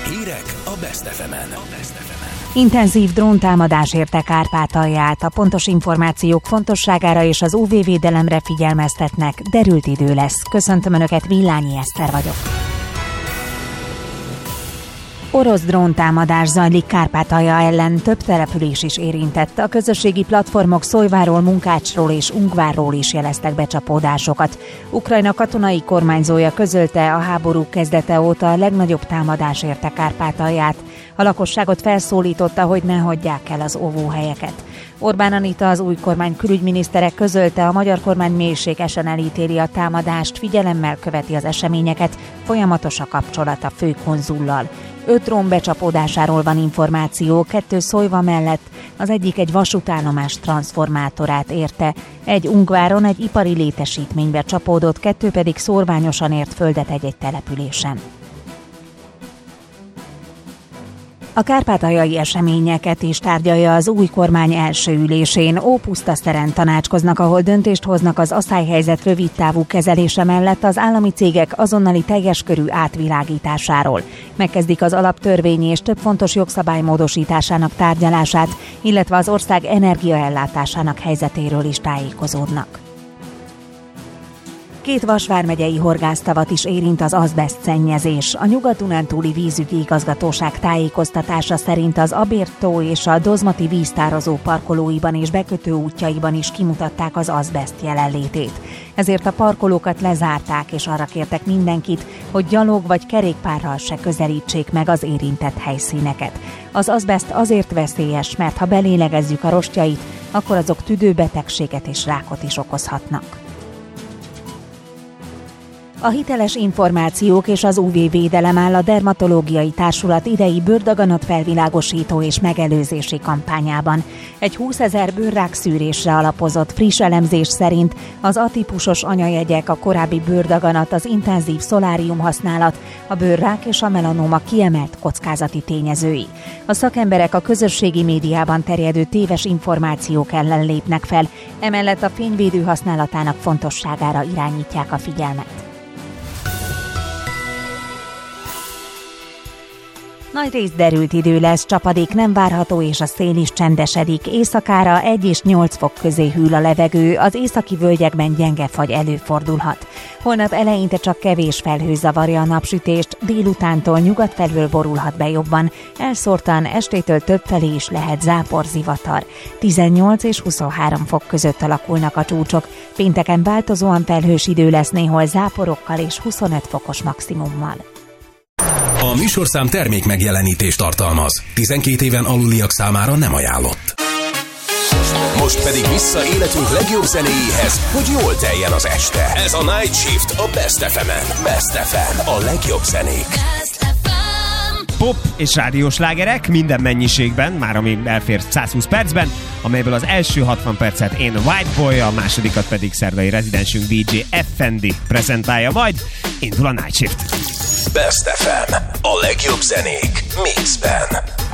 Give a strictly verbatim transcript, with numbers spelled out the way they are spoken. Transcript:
Hírek a Best ef emen. Intenzív dróntámadás érte Kárpátalját, a pontos információk fontosságára és az ú vé-védelemre figyelmeztetnek, derült idő lesz. Köszöntöm Önöket, Villányi Eszter vagyok. Orosz dróntámadás zajlik Kárpátalja ellen, több település is érintett. A közösségi platformok Szólyváról, Munkácsról és Ungvárról is jeleztek becsapódásokat. Ukrajna katonai kormányzója közölte, a háború kezdete óta a legnagyobb támadás érte Kárpátalját. A lakosságot felszólította, hogy ne hagyják el az óvóhelyeket. Orbán Anita, az új kormány külügyminisztere közölte, a magyar kormány mélységesen elítéli a támadást, figyelemmel követi az eseményeket, folyamatos a kapcsolat a főkonzullal. Öt drón becsapódásáról van információ, kettő Szólyva mellett, az egyik egy vasútállomás transzformátorát érte, egy Ungváron egy ipari létesítménybe csapódott, kettő pedig szórványosan ért földet egy-egy településen. A kárpátaljai eseményeket is tárgyalja az új kormány első ülésén. Ópusztaszteren tanácskoznak, ahol döntést hoznak az asszályhelyzet rövidtávú kezelése mellett az állami cégek azonnali teljes körű átvilágításáról. Megkezdik az alaptörvény és több fontos jogszabály módosításának tárgyalását, illetve az ország energiaellátásának helyzetéről is tájékozódnak. Két Vas vármegyei horgásztavat is érint az azbeszt szennyezés. A Nyugat-Dunántúli vízügyi igazgatóság tájékoztatása szerint az Abér-tó és a Dozmati víztározó parkolóiban és bekötő útjaiban is kimutatták az azbeszt jelenlétét. Ezért a parkolókat lezárták, és arra kértek mindenkit, hogy gyalog vagy kerékpárral se közelítsék meg az érintett helyszíneket. Az azbeszt azért veszélyes, mert ha belélegezzük a rostjait, akkor azok tüdőbetegséget és rákot is okozhatnak. A hiteles információk és az ú vé-védelem áll a Dermatológiai Társulat idei bőrdaganat felvilágosító és megelőzési kampányában. Egy húszezer bőrrák szűrésre alapozott friss elemzés szerint az atípusos anyajegyek, a korábbi bőrdaganat, az intenzív szolárium használat, a bőrrák és a melanóma kiemelt kockázati tényezői. A szakemberek a közösségi médiában terjedő téves információk ellen lépnek fel, emellett a fényvédő használatának fontosságára irányítják a figyelmet. Nagyrészt derült idő lesz, csapadék nem várható és a szél is csendesedik. Éjszakára egy és nyolc fok közé hűl a levegő, az északi völgyekben gyenge fagy előfordulhat. Holnap eleinte csak kevés felhő zavarja a napsütést, délutántól nyugat felől borulhat be jobban, elszórtan estétől többfelé is lehet záporzivatar. tizennyolc és huszonhárom fok között alakulnak a csúcsok, pénteken változóan felhős idő lesz, néhol záporokkal és huszonöt fokos maximummal. A műsorszám termék megjelenítést tartalmaz. tizenkét éven aluliak számára nem ajánlott. Most pedig vissza életünk legjobb zenéjéhez, hogy jól teljen az este. Ez a Night Shift a Best ef emen. Best ef em, a legjobb zenék. Pop és rádiós slágerek minden mennyiségben, már ami elfér százhúsz percben, amelyből az első hatvan percet én White Boy, a másodikat pedig szervei rezidensünk dé dzsé Effendi prezentálja majd. Indul a Night Shift. Best ef em, a legjobb zenék mixben.